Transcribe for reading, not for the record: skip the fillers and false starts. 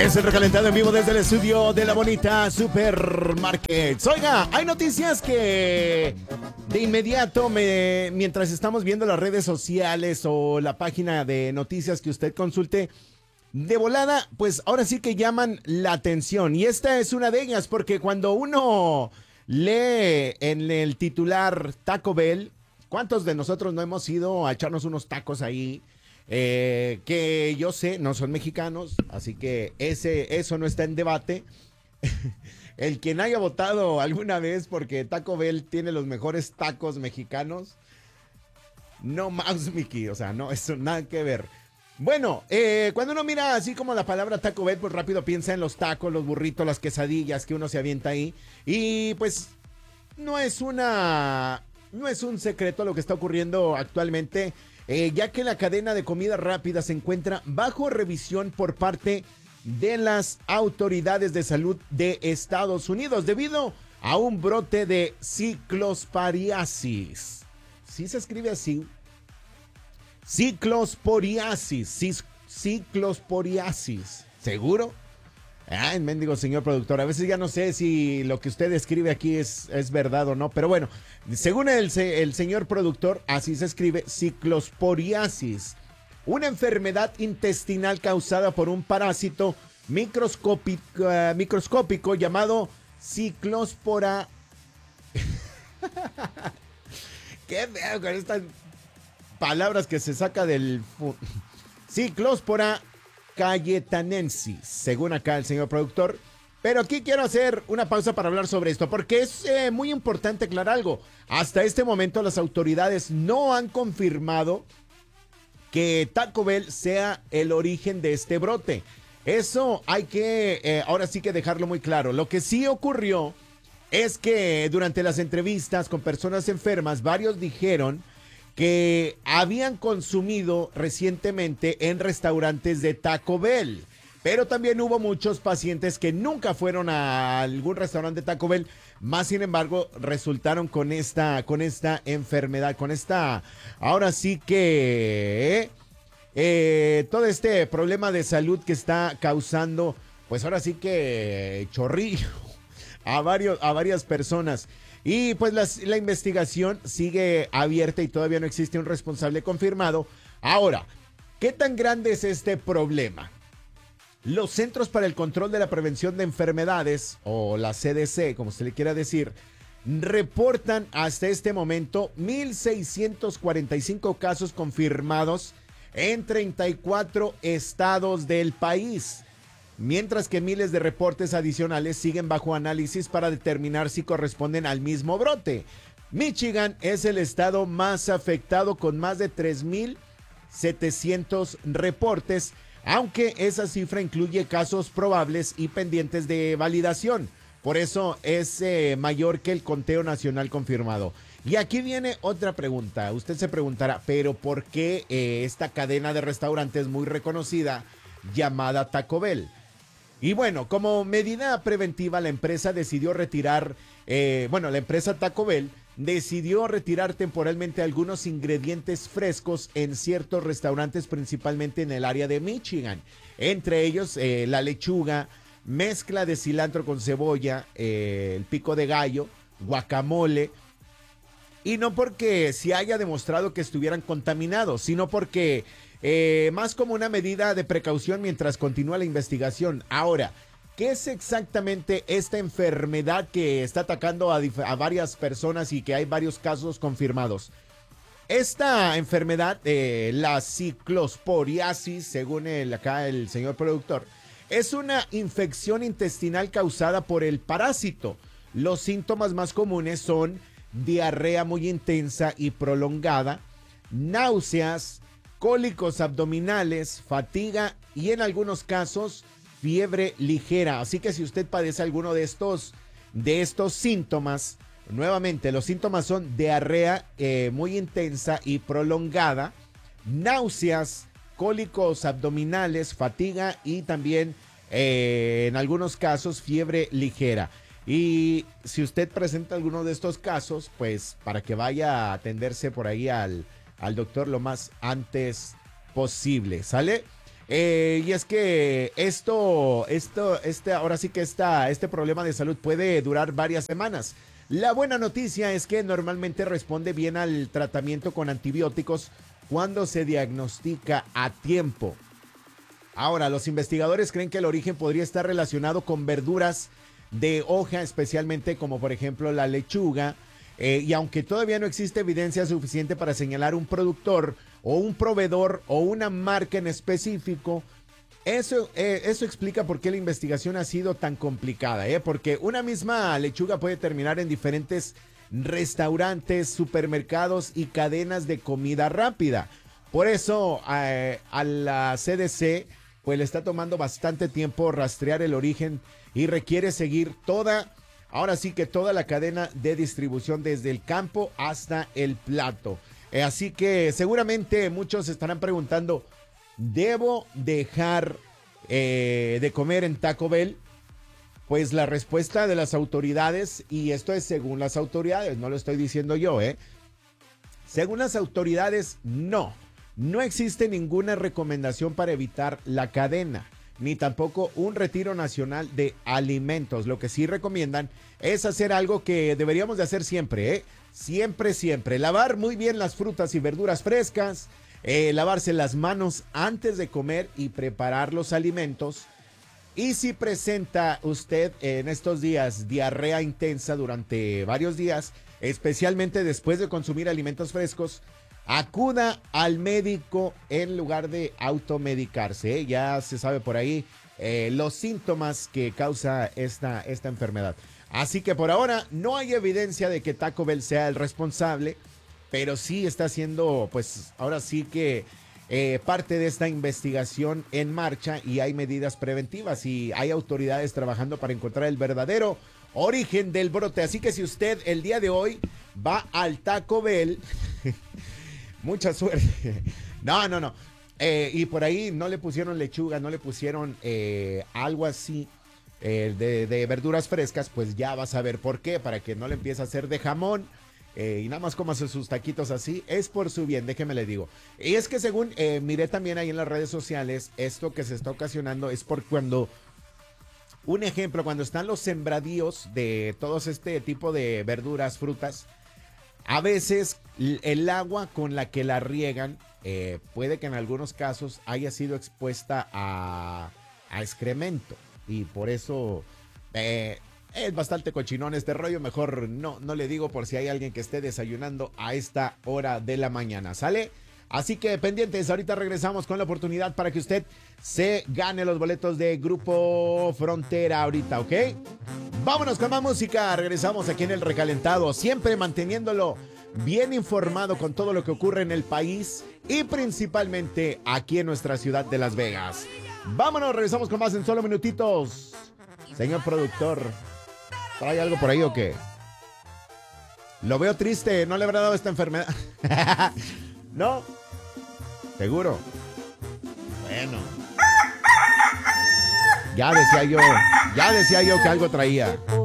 Es el recalentado en vivo desde el estudio de la bonita Supermarket. Oiga, hay noticias que de inmediato, mientras estamos viendo las redes sociales o la página de noticias que usted consulte, de volada, pues ahora sí que llaman la atención. Y esta es una de ellas, porque cuando uno lee en el titular Taco Bell, ¿cuántos de nosotros no hemos ido a echarnos unos tacos ahí? Que yo sé, no son mexicanos, así que eso no está en debate. El quien haya votado alguna vez porque Taco Bell tiene los mejores tacos mexicanos, no más, Mickey, o sea, no, eso nada que ver. Bueno, cuando uno mira así como la palabra Taco Bell, pues rápido piensa en los tacos, los burritos, las quesadillas que uno se avienta ahí. Y pues no es un secreto lo que está ocurriendo actualmente. Ya que la cadena de comida rápida se encuentra bajo revisión por parte de las autoridades de salud de Estados Unidos debido a un brote de ciclosporiasis. ¿Sí se escribe así? Ciclosporiasis. ¿Seguro? Ay, mendigo señor productor, a veces ya no sé si lo que usted escribe aquí es verdad o no, pero bueno, según el señor productor, así se escribe, ciclosporiasis, una enfermedad intestinal causada por un parásito microscópico llamado ciclospora. ¿Qué veo con estas palabras que se saca del ciclospora cayetanensis, según acá el señor productor. Pero aquí quiero hacer una pausa para hablar sobre esto, porque es muy importante aclarar algo. Hasta este momento las autoridades no han confirmado que Taco Bell sea el origen de este brote. Eso hay que, ahora sí que dejarlo muy claro. Lo que sí ocurrió es que durante las entrevistas con personas enfermas, varios dijeron que habían consumido recientemente en restaurantes de Taco Bell. Pero también hubo muchos pacientes que nunca fueron a algún restaurante de Taco Bell, más sin embargo resultaron con esta enfermedad, ahora sí que todo este problema de salud que está causando, pues ahora sí que chorrillo a varias personas. Y pues la investigación sigue abierta y todavía no existe un responsable confirmado. Ahora, ¿qué tan grande es este problema? Los Centros para el Control de la Prevención de Enfermedades, o la CDC, como se le quiera decir, reportan hasta este momento 1,645 casos confirmados en 34 estados del país. Mientras que miles de reportes adicionales siguen bajo análisis para determinar si corresponden al mismo brote. Michigan es el estado más afectado con más de 3,700 reportes, aunque esa cifra incluye casos probables y pendientes de validación. Por eso es mayor que el conteo nacional confirmado. Y aquí viene otra pregunta. Usted se preguntará, ¿pero por qué esta cadena de restaurantes muy reconocida llamada Taco Bell? Y bueno, como medida preventiva, la empresa decidió retirar, la empresa Taco Bell decidió retirar temporalmente algunos ingredientes frescos en ciertos restaurantes, principalmente en el área de Michigan. Entre ellos, la lechuga, mezcla de cilantro con cebolla, el pico de gallo, guacamole. Y no porque se haya demostrado que estuvieran contaminados, sino porque más como una medida de precaución mientras continúa la investigación. Ahora, ¿qué es exactamente esta enfermedad que está atacando a varias personas y que hay varios casos confirmados? Esta enfermedad, la ciclosporiasis, según acá el señor productor, es una infección intestinal causada por el parásito. Los síntomas más comunes son diarrea muy intensa y prolongada, náuseas, cólicos abdominales, fatiga y en algunos casos fiebre ligera. Así que si usted padece alguno de estos síntomas, nuevamente los síntomas son diarrea muy intensa y prolongada, náuseas, cólicos abdominales, fatiga y también en algunos casos fiebre ligera. Y si usted presenta alguno de estos casos, pues para que vaya a atenderse por ahí al doctor lo más antes posible, ¿sale? Y es que ahora sí que este problema de salud puede durar varias semanas. La buena noticia es que normalmente responde bien al tratamiento con antibióticos cuando se diagnostica a tiempo. Ahora, los investigadores creen que el origen podría estar relacionado con verduras de hoja, especialmente como por ejemplo la lechuga. Y aunque todavía no existe evidencia suficiente para señalar un productor o un proveedor o una marca en específico, eso explica por qué la investigación ha sido tan complicada, porque una misma lechuga puede terminar en diferentes restaurantes, supermercados y cadenas de comida rápida. Por eso a la CDC pues le está tomando bastante tiempo rastrear el origen y requiere seguir ahora sí que toda la cadena de distribución desde el campo hasta el plato. Así que seguramente muchos estarán preguntando, ¿debo dejar de comer en Taco Bell? Pues la respuesta de las autoridades, y esto es según las autoridades, no lo estoy diciendo yo, según las autoridades, no existe ninguna recomendación para evitar la cadena, ni tampoco un retiro nacional de alimentos. Lo que sí recomiendan es hacer algo que deberíamos de hacer siempre, siempre. Lavar muy bien las frutas y verduras frescas, lavarse las manos antes de comer y preparar los alimentos. Y si presenta usted en estos días diarrea intensa durante varios días, especialmente después de consumir alimentos frescos, acuda al médico en lugar de automedicarse. Ya se sabe por ahí los síntomas que causa esta enfermedad. Así que por ahora no hay evidencia de que Taco Bell sea el responsable, pero sí está siendo, pues ahora sí que parte de esta investigación en marcha y hay medidas preventivas y hay autoridades trabajando para encontrar el verdadero origen del brote. Así que si usted el día de hoy va al Taco Bell, mucha suerte. No. Y por ahí no le pusieron lechuga, no le pusieron algo así de verduras frescas, pues ya vas a ver por qué, para que no le empiece a hacer de jamón. Y nada más cómase sus taquitos así, es por su bien, déjeme le digo. Y es que según miré también ahí en las redes sociales, esto que se está ocasionando es por un ejemplo, cuando están los sembradíos de todos este tipo de verduras, frutas, a veces el agua con la que la riegan puede que en algunos casos haya sido expuesta a excremento y por eso es bastante cochinón este rollo. Mejor no le digo por si hay alguien que esté desayunando a esta hora de la mañana, ¿sale? Así que pendientes, ahorita regresamos con la oportunidad para que usted se gane los boletos de Grupo Frontera ahorita, ¿ok? Vámonos con más música, regresamos aquí en El Recalentado, siempre manteniéndolo bien informado con todo lo que ocurre en el país y principalmente aquí en nuestra ciudad de Las Vegas. Vámonos, regresamos con más en solo minutitos. Señor productor, ¿trae algo por ahí o qué? Lo veo triste, ¿no le habrá dado esta enfermedad? ¿No? ¿Seguro? Bueno. Ya decía yo que algo traía.